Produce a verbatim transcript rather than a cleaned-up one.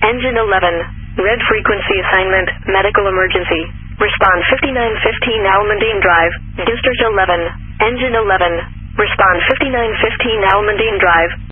Engine eleven. Red frequency assignment, medical emergency. Respond fifty-nine fifteen Almondine Drive, District eleven. Engine eleven. Respond fifty-nine fifteen Almondine Drive.